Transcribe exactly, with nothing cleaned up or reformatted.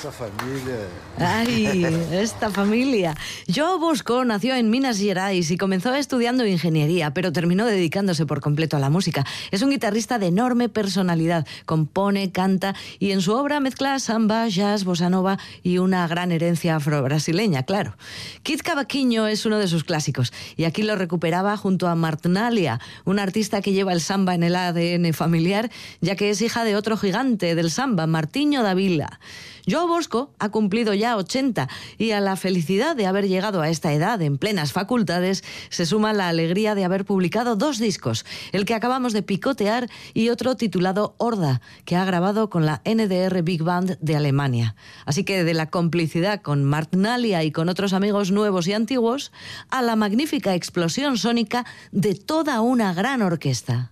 esa familia. Ay, esta familia. Joao Bosco nació en Minas Gerais y comenzó estudiando ingeniería, pero terminó dedicándose por completo a la música. Es un guitarrista de enorme personalidad. Compone, canta y en su obra mezcla samba, jazz, bossa nova y una gran herencia afro-brasileña, claro. Kid Cavaquinho es uno de sus clásicos y aquí lo recuperaba junto a Martnalia, una artista que lleva el samba en el A D N familiar, ya que es hija de otro gigante del samba, Martinho da Vila. Joao Bosco ha cumplido ya ochenta y a la felicidad de haber llegado a esta edad en plenas facultades se suma la alegría de haber publicado dos discos, el que acabamos de picotear y otro titulado Horda, que ha grabado con la N D R Big Band de Alemania. Así que de la complicidad con Martnalia y con otros amigos nuevos y antiguos a la magnífica explosión sónica de toda una gran orquesta.